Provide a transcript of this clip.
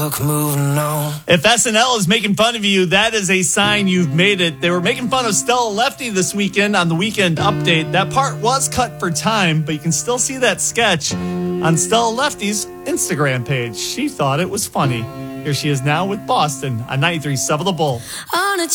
Moving on. If SNL is making fun of you, that is a sign you've made it. They were making fun of Stella Lefty this weekend on the Weekend Update. That part was cut for time, but you can still see that sketch on Stella Lefty's Instagram page. She thought it was funny. Here she is now with Boston on 93.7 The Bull.